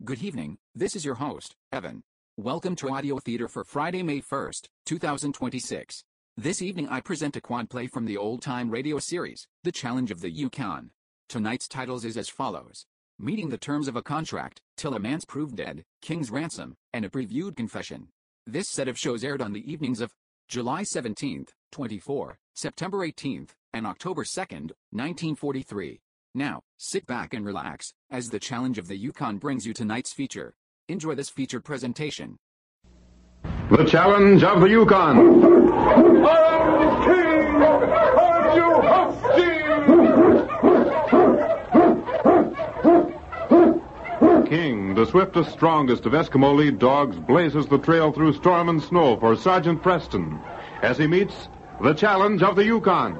Good evening, this is your host, Evan. Welcome to Audio Theater for Friday, May 1st, 2026. This evening I present a quad play from the old-time radio series, The Challenge of the Yukon. Tonight's titles is as follows: Meeting the Terms of a Contract, Till a Man's Proved Dead, King's Ransom, and a Previewed Confession. This set of shows aired on the evenings of July 17th, 24, September 18th, and October 2nd, 1943. Now, sit back and relax, as The Challenge of the Yukon brings you tonight's feature. Enjoy this featured presentation. The Challenge of the Yukon. I am king of New Husky! King, the swiftest, strongest of Eskimo lead dogs, blazes the trail through storm and snow for Sergeant Preston as he meets the Challenge of the Yukon.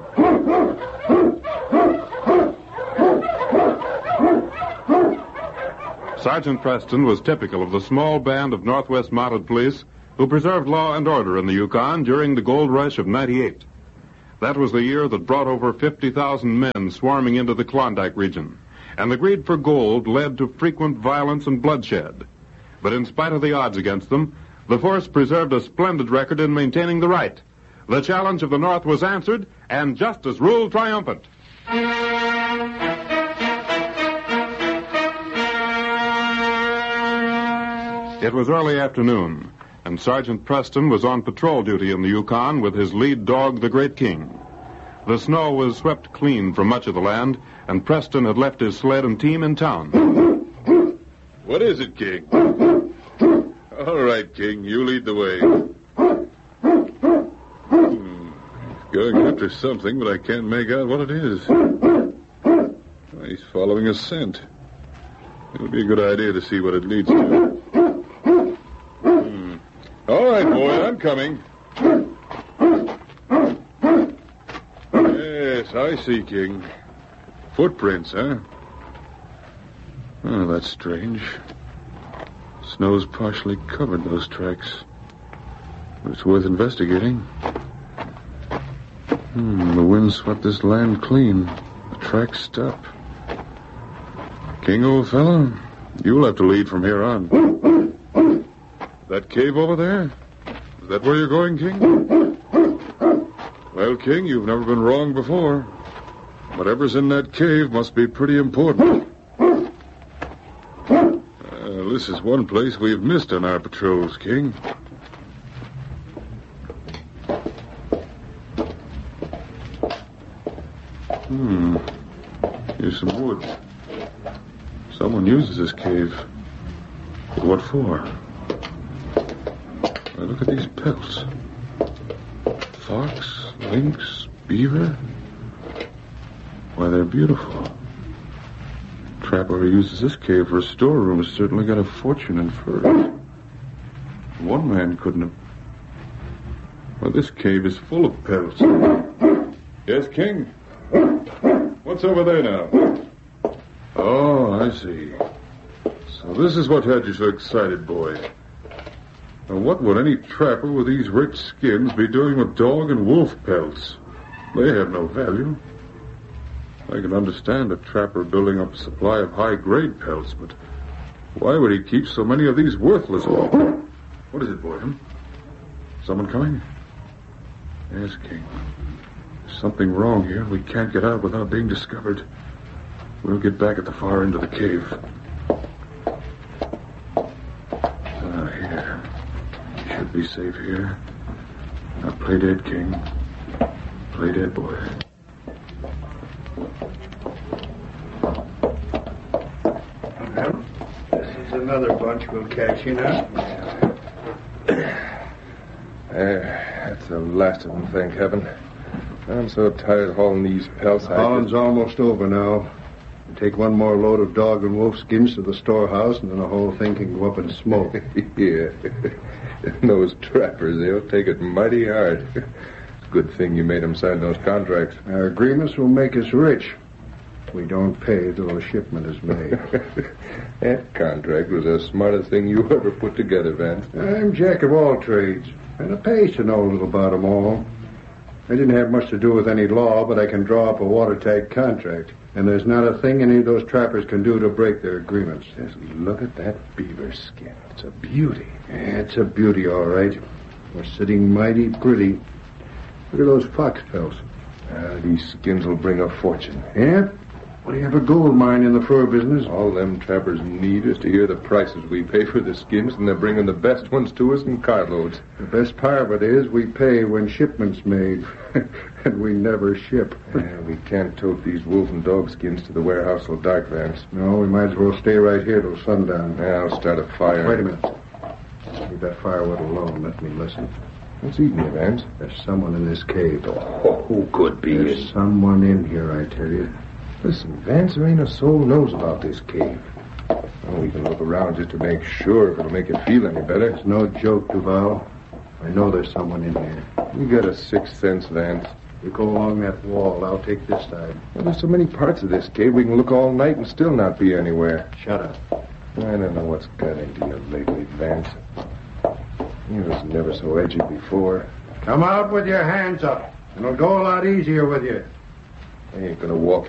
Sergeant Preston was typical of the small band of Northwest Mounted Police who preserved law and order in the Yukon during the gold rush of '98. That was the year that brought over 50,000 men swarming into the Klondike region, and the greed for gold led to frequent violence and bloodshed. But in spite of the odds against them, the force preserved a splendid record in maintaining the right. The challenge of the North was answered, and justice ruled triumphant. It was early afternoon, and Sergeant Preston was on patrol duty in the Yukon with his lead dog, the Great King. The snow was swept clean from much of the land, and Preston had left his sled and team in town. What is it, King? All right, King, you lead the way. He's going after something, but I can't make out what it is. He's following a scent. It would be a good idea to see what it leads to. All right, boy, I'm coming. Yes, I see, King. Footprints, huh? Oh, that's strange. Snow's partially covered those tracks. But it's worth investigating. The wind swept this land clean. The tracks stop. King, old fellow, you'll have to lead from here on. That cave over there? Is that where you're going, King? Well, King, you've never been wrong before. Whatever's in that cave must be pretty important. This is one place we've missed on our patrols, King. Here's some wood. Someone uses this cave. But what for? Now look at these pelts. Fox, lynx, beaver. Why, they're beautiful. Trapper who uses this cave for a storeroom has certainly got a fortune in furs. One man couldn't have... Well, this cave is full of pelts. Yes, King? What's over there now? Oh, I see. So this is what had you so excited, boy. Now, what would any trapper with these rich skins be doing with dog and wolf pelts? They have no value. I can understand a trapper building up a supply of high-grade pelts, but why would he keep so many of these worthless ones? What is it, Boyden? Someone coming? Yes, King. There's something wrong here. We can't get out without being discovered. We'll get back at the far end of the cave. Here. Should be safe here. Now play dead, King. Play dead, boy. Well, this is another bunch we'll catch, you know. That's the last of them, thank heaven. I'm so tired of hauling these pelts. Hauling's almost over now. You take one more load of dog and wolf skins to the storehouse, and then the whole thing can go up in smoke. Yeah. Those trappers, they'll take it mighty hard. It's a good thing you made them sign those contracts. Our agreements will make us rich. We don't pay till the shipment is made. That contract was the smartest thing you ever put together, Vance. I'm jack of all trades, and it pays to know a little about 'em all. I didn't have much to do with any law, but I can draw up a watertight contract. And there's not a thing any of those trappers can do to break their agreements. Just look at that beaver skin. It's a beauty. Yeah, it's a beauty, all right. We're sitting mighty pretty. Look at those foxtails. These skins will bring a fortune. Yeah? Well, you have a gold mine in the fur business. All them trappers need is to hear the prices we pay for the skins, and they're bringing the best ones to us in carloads. The best part of it is we pay when shipment's made, and we never ship. We can't tote these wolf and dog skins to the warehouse till dark, Vance. No, we might as well stay right here till sundown. I'll start a fire. Wait a minute. Leave that firewood alone. Let me listen. What's eating you, Vance? There's someone in this cave. Oh, who could be? There's someone in here, I tell you. Listen, Vance, there ain't a soul knows about this cave. Oh, we can look around just to make sure if it'll make you feel any better. It's no joke, Duval. I know there's someone in here. You got a sixth sense, Vance. You go along that wall. I'll take this side. Well, there's so many parts of this cave, we can look all night and still not be anywhere. Shut up. I don't know what's got into you lately, Vance. You was never so edgy before. Come out with your hands up. It'll go a lot easier with you. I ain't gonna walk